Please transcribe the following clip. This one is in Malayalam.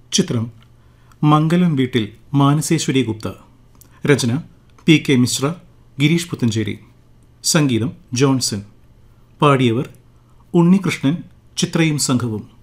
ചിത്രം മംഗലം വീട്ടിൽ മാനസേശ്വരി ഗുപ്ത. രചന PK മിശ്ര, ഗിരീഷ് പുത്തഞ്ചേരി. സംഗീതം ജോൺസൺ. പാടിയവർ ഉണ്ണികൃഷ്ണൻ, ചിത്രയും സംഘവും.